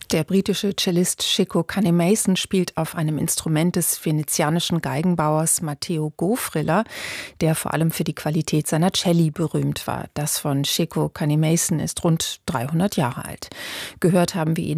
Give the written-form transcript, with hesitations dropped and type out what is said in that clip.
Der britische Cellist Chico Kanemason spielt auf einem Instrument des venezianischen Geigenbauers Matteo Gofriller, der vor allem für die Qualität seiner Celli berühmt war. Das von Chico Kanemason ist rund 300 Jahre alt. Gehört haben wir ihn